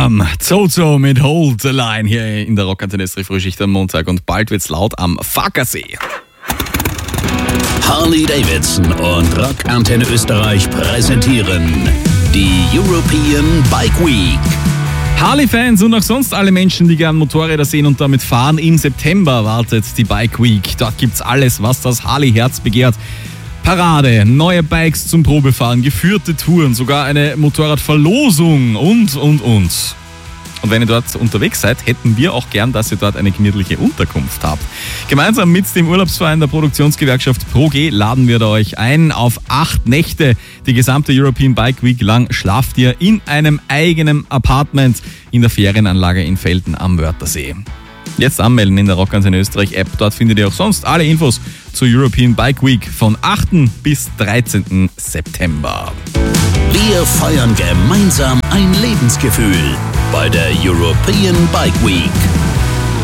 Bam! Zozo mit Hold the Line hier in der Rockantenne Österreich Frühschicht am Montag und bald wird's laut am Fackersee. Harley-Davidson und Rockantenne Österreich präsentieren die European Bike Week. Harley-Fans und auch sonst alle Menschen, die gern Motorräder sehen und damit fahren, im September wartet die Bike Week. Dort gibt's alles, was das Harley-Herz begehrt. Parade, neue Bikes zum Probefahren, geführte Touren, sogar eine Motorradverlosung und. Und wenn ihr dort unterwegs seid, hätten wir auch gern, dass ihr dort eine gemütliche Unterkunft habt. Gemeinsam mit dem Urlaubsverein der Produktionsgewerkschaft ProG laden wir euch ein auf 8 Nächte. Die gesamte European Bike Week lang schlaft ihr in einem eigenen Apartment in der Ferienanlage in Velten am Wörthersee. Jetzt anmelden in der Rockantenne Österreich App. Dort findet ihr auch sonst alle Infos zur European Bike Week von 8. bis 13. September. Wir feiern gemeinsam ein Lebensgefühl bei der European Bike Week.